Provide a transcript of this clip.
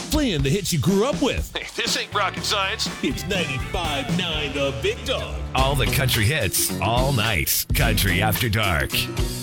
playing the hits you grew up with. Hey, this ain't rocket science. It's 95.9 The Big Dog. All the country hits, all night. Country After Dark.